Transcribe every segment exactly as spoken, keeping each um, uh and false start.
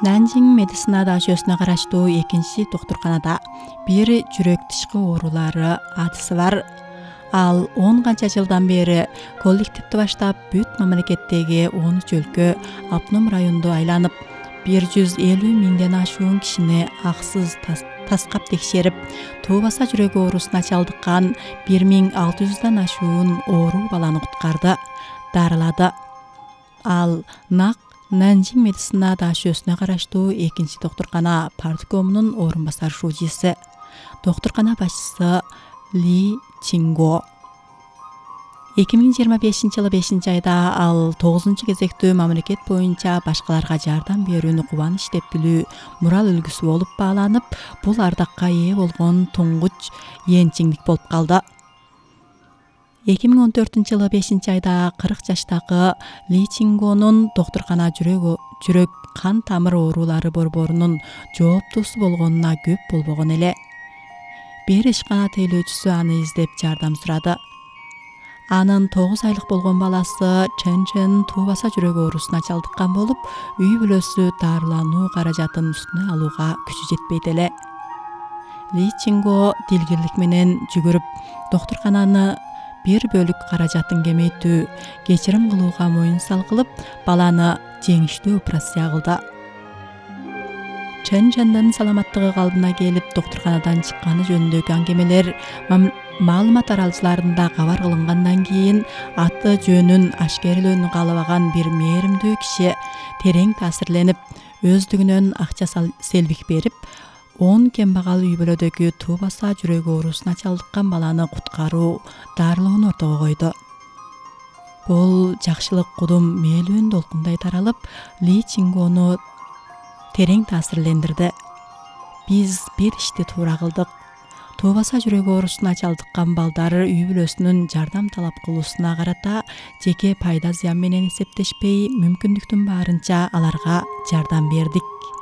Нанжин медицина дашөсүнө караштуу экинчи доктурканада бир жүрөк тышкы оорулары адысы бар. Ал он канча жылдан бери коллективди баштап бүт мамлекеттеги он үч өлкө, Автоном районду айланып, бир жүз элүү миңден ашуун кишини аксыз таскап текшерип, туубаса жүрөк оорусуна чалдыккан бир миң алты жүздөн ашуун оору баланы куткарды, дарылады. Ал нак Нанжин медицина дашөсүнө караштуу экинчи доктуркана парткомунун орун басар шужиси, доктуркана башчысы Ли Чинго. эки миң жыйырма бешинчи жылы бешинчи айда ал тогузунчу кезектүү мамлекет боюнча башкаларга жардам берүүнү кубаныч деп билүү мурал үлгүсү болуп бааланып, бул ардакка ээ болгон туңгуч энчиңдик болуп калды. эки миң он төртүнчү жылы бешинчи айда кырк жаштагы Ли Чингонун доктуркана жүрөк жүрөк кан тамыр оорулары борборунун жооптуусу болгонуна көп болбогон эле. Бир ишкана тейлөөчүсү аны издеп жардам сурады. Анын тогуз айлык болгон баласы Чен Чен туубаса жүрөк оорусуна чалдыккан болуп, үй бүлөсү дарылануу каражатын үстүнө алууга күчү жетпейт эле. Ли Чинго дилгирлик менен жүгүрүп, доктуркананы бир бөлүк каражатын кемейтүү, кечирим кылууга моюн салгылып, баланы жеңиштүү операция кылды. Чен Чендин саламаттыгы калыбына келип, доктурканадан чыкканы жөнүндөгү аңгемелер маалымат аралчыларында кабар кылынгандан кийин, аты жөнүн ашкерелөөнү каалабаган бир мээримдүү киши терең таасирленип, өздүгүнөн акча селбик берип, он кембагал үй бүлөдөгү туубаса жүрөк оорусуна чалдыккан баланы куткаруу, дарылоону ортого койду. Бул жакшылык кудум мээлүүн долкундай таралып, Ли Чингону терең таасирлендирди. Биз бир ишти туура кылдык. Туубаса жүрөк оорусуна чалдыккан балдар үй бүлөсүнүн жардам талап кылуусуна карата жеке пайда зыян менен эсептешпей, мүмкүндүктүн баарынча аларга жардам бердик.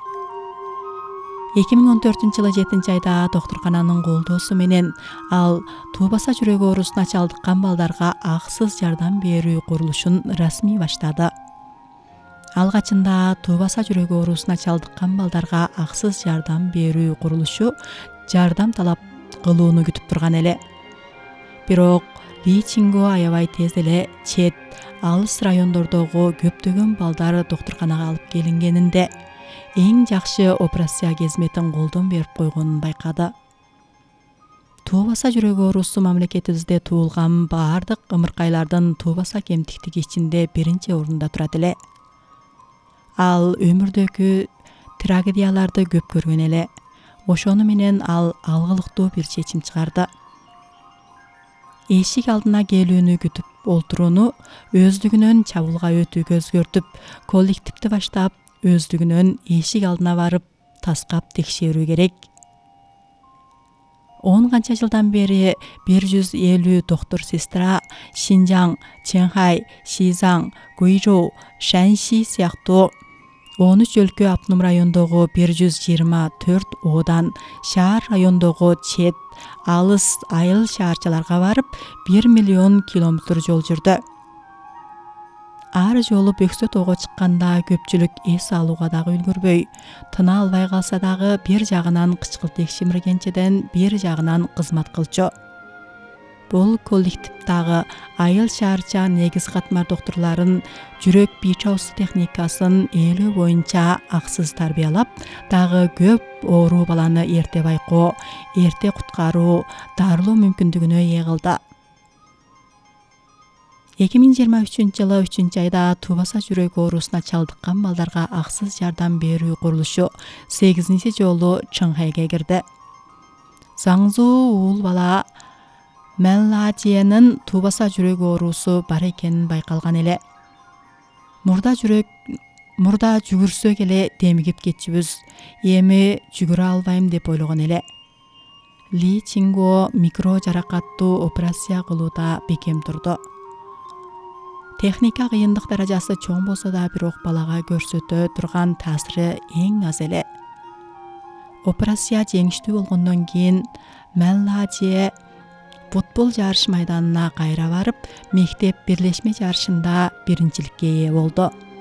эки миң он төртүнчү жылы жетинчи айда доктуркананын колдоосу менен ал туубаса жүрөк оорусуна чалдыккан балдарга аксыз жардам берүү курулушун расмий баштады. Алгачында туубаса жүрөк оорусуна чалдыккан балдарга аксыз жардам берүү курулушу жардам талап кылууну күтүп турган эле. Бирок Ли Чинго аябай тез эле чет, алыс райондордогу көптөгөн балдар доктурканага алып келингенинде эң жакшы операция кезметин колдон берип койгонун байкады. Туубаса жүрөк оорусу мамлекетибизде туулган баардык ымыркайлардын туубаса кемтиктиги ичинде биринчи орунда турат эле. Ал өмүрдөгү трагедияларды көп көргөн эле. Ошону менен ал алгылыктуу бир чечим чыгарды. Эшик алдына келүүнү күтүп олтурууну өздүгүнөн чабуулга өтүүгө өзгөртүп, коллективди баштап, өздүгүнөн эшик алдына барып, таскап текшерүү керек. он канча жылдан бери бир жүз элүү доктур-сестра Шинжаң, Чэнхай, Шизаң, Гуйжоу, Шаньши сыяктуу он үч өлкө, Автоном райондогу бир жүз жыйырма төрт оодан, шаар райондогу чет, алыс айыл шаарчаларга барып, бир миллион километр жол жүрдү. Ар жолу бөксөт ого чыкканда көпчүлүк эс алууга дагы үлгүрбөй, тына албай калса дагы бир жагынан кычкылтек шимиргенчеден бир жагынан кызмат кылчу. Бул коллективдагы айыл шаарча негиз катмар доктурларын жүрөк бийчоосу техникасын ээлөө боюнча аксыз тарбиялап, дагы көп оору баланы эрте байкоо, эрте куткаруу, дарылоо мүмкүндүгүнө ээ кылды. эки миң жыйырма үчүнчү жылы үчүнчү айда туубаса жүрөк оорусуна чалдыккан балдарга аксыз жардам берүү курулушу сегизинчи жолу Чыңхайга кирди. Заңзуу уул бала Мэлладиэнин туубаса жүрөк оорусу бар экенин байкалган эле. Мурда жүрөк мурда жүгүрсөк эле демигип кетчүбүз, эми жүгүрө албайм деп ойлогон эле. Ли Чинго микро жаракаттуу операция кылууда бекем турду. Техника кыйындык даражасы чоң болсо да, бирок балага көрсөтө турган таасири эң аз эле. Операция жеңиштүү болгондон кийин Мэлладие футбол жарыш майданына кайра барып, мектеп бирлешме жарышында биринчиликке ээ болду.